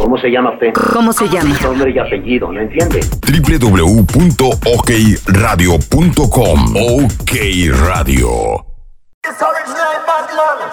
¿Cómo se llama usted? ¿Cómo se llama? Nombre y apellido, ¿no entiende? www.okradio.com. OK Radio.